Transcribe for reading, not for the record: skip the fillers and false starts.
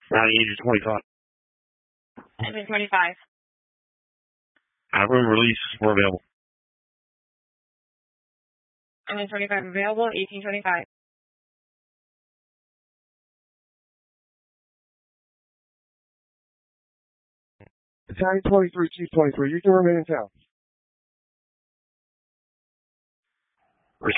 Agent 25. Agent 25. Room releases were available. Agent 25 available, 1825. Battalion 23, Chief 23, you can remain in town.